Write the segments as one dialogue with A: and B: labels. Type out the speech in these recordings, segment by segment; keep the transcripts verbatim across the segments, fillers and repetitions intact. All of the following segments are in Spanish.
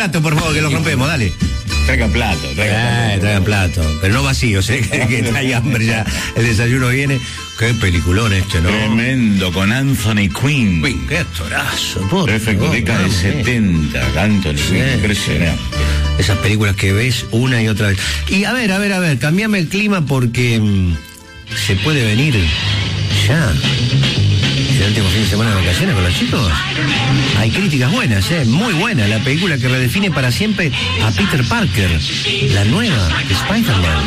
A: plato, por favor, que lo rompemos, dale.
B: Traigan plato, traigan,
A: eh, traigan plato, pero no vacíos, ¿eh? que, que hay hambre ya. El desayuno viene. Qué peliculón este, ¿no?
B: Tremendo, con Anthony Quinn.
A: Quinn, qué actorazo, por
B: Perfecto,
A: favor,
B: década de
A: no,
B: setenta, Anthony
A: sí,
B: Quinn, impresionante.
A: Esas películas que ves una y otra vez. Y a ver, a ver, a ver, cambiame el clima porque mmm, se puede venir ya. El último fin de semana de vacaciones con los chicos. Hay críticas buenas, ¿eh? Muy buena. La película que redefine para siempre a Peter Parker. La nueva, Spider-Man.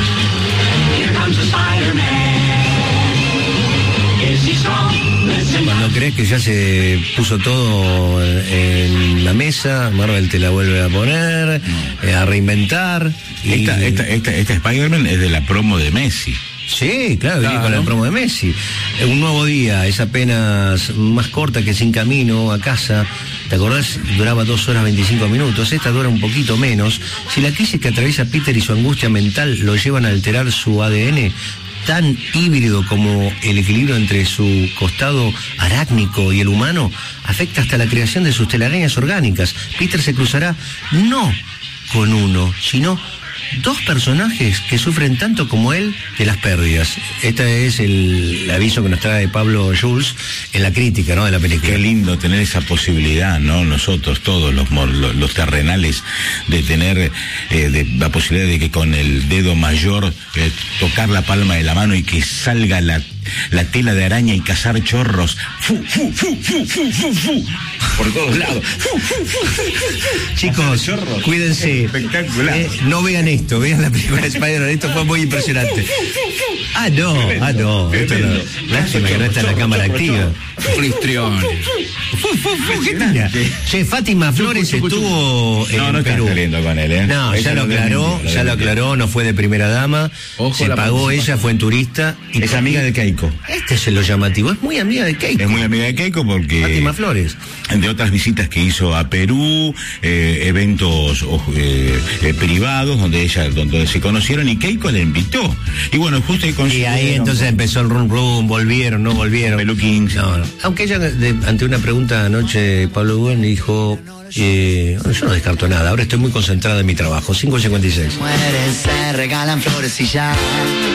A: Cuando crees que ya se puso todo en la mesa, Marvel te la vuelve a poner, eh, a reinventar. Y...
B: Esta, esta, esta, esta Spider-Man es de la promo de Messi.
A: Sí, claro,
B: claro,
A: con el promo de Messi. Un nuevo día, es apenas más corta que Sin Camino a casa. ¿Te acordás? Duraba dos horas veinticinco minutos. Esta dura un poquito menos. Si la crisis que atraviesa Peter y su angustia mental lo llevan a alterar su A D N, tan híbrido como el equilibrio entre su costado arácnico y el humano, afecta hasta la creación de sus telarañas orgánicas. Peter se cruzará no con uno, sino dos personajes que sufren tanto como él de las pérdidas. Este es el, el aviso que nos trae Pablo Jules en la crítica, ¿no?, de la película.
B: Qué lindo tener esa posibilidad, ¿no? Nosotros, todos los, los, los terrenales, de tener eh, de, la posibilidad de que con el dedo mayor eh, tocar la palma de la mano y que salga la la tela de araña y cazar chorros fu, fu, fu, fu, fu, fu, fu, por todos lados. Fu, fu, fu, fu.
A: Chicos, chorros. Cuídense.
B: Espectacular.
A: Eh, no vean esto, vean la película de Spider-Man. Esto fue muy impresionante. Ah, no, tremendo, ah, no. Esto no. Lástima que no está en la cámara activa.
C: Flistriones.
A: ¿Qué tenía? Che, Fátima Flores estuvo en
B: No, no estás
A: Perú.
B: saliendo con él, ¿eh?
A: No, ya lo aclaró, ya lo aclaró, no fue de primera dama.
C: Ojo,
A: se
C: la
A: pagó ella, fue en turista. Y
B: es amiga de Keiko.
A: Este es lo llamativo, es muy amiga de Keiko.
B: Es muy amiga de Keiko porque...
A: Fátima Flores.
B: De otras visitas que hizo a Perú, eh, eventos eh, eh, privados donde ella, donde se conocieron y Keiko le invitó. Y bueno, justo ahí
A: Y ahí entonces empezó el rum rum, volvieron, no volvieron.
B: Peluquín.
A: No, no. Aunque ella, de, ante una pregunta anoche, Pablo Guen dijo, eh, yo no descarto nada, ahora estoy muy concentrada en mi trabajo. cinco cincuenta y seis.
D: Mujeres se regalan flores y ya.